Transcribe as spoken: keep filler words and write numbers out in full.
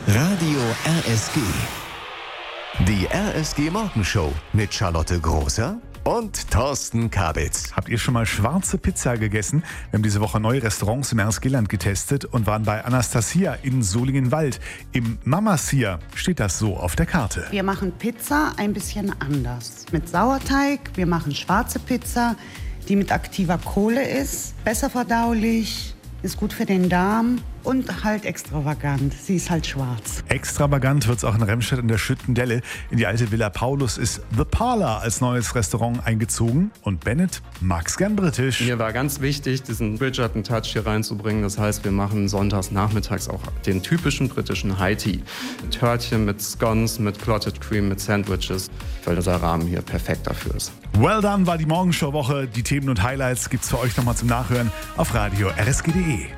Radio R S G. Die R S G Morgenshow mit Charlotte Großer und Thorsten Kabitz. Habt ihr schon mal schwarze Pizza gegessen? Wir haben diese Woche neue Restaurants im Erzgeland getestet und waren bei Anastasia in Solingenwald. Im Mamasia steht das so auf der Karte. Wir machen Pizza ein bisschen anders. Mit Sauerteig. Wir machen schwarze Pizza, die mit aktiver Kohle ist. Besser verdaulich, ist gut für den Darm und halt extravagant. Sie ist halt schwarz. Extravagant wird es auch in Remscheid in der Schüttendelle. In die alte Villa Paulus ist The Parlour als neues Restaurant eingezogen. Und Bennett mag's gern britisch. Mir war ganz wichtig, diesen Bridgerton-Touch hier reinzubringen. Das heißt, wir machen sonntags nachmittags auch den typischen britischen High Tea. Mit Törtchen, mit Scones, mit Clotted Cream, mit Sandwiches, weil dieser Rahmen hier perfekt dafür ist. Well done war die Morgenshow-Woche. Die Themen und Highlights gibt's für euch nochmal zum Nachhören auf radio r s g punkt d e.